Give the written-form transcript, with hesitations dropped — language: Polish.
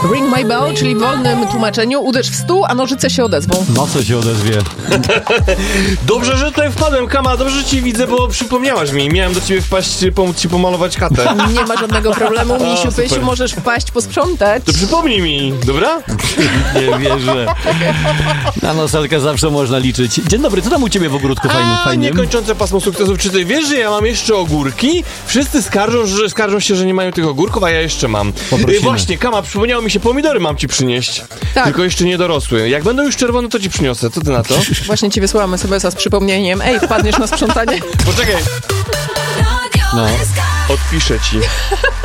Ring my bell, czyli w wolnym tłumaczeniu uderz w stół, a nożyce się odezwą. No co się odezwie? Dobrze, że tutaj wpadłem, Kama, dobrze, że cię widzę, bo przypomniałaś mi. Miałem do ciebie wpaść, pomóc ci pomalować chatę. Nie ma żadnego problemu, misiu, pysiu, możesz wpaść, posprzątać. To przypomnij mi, dobra? Nie wierzę. Na Noselkę zawsze można liczyć. Dzień dobry, co tam u ciebie w ogródku fajnie? Niekończące pasmo sukcesów. Czy ty wiesz, że ja mam jeszcze ogórki? Wszyscy skarżą się, że nie mają tych ogórków, a ja jeszcze mam. Właśnie, Kama, przypomniało mi się, pomidory mam ci przynieść. Tak. Tylko jeszcze nie dorosły. Jak będą już czerwone, to ci przyniosę. Co ty na to? Właśnie ci wysłałam SMS-a z przypomnieniem. Ej, wpadniesz na sprzątanie? Poczekaj. No. Odpiszę ci.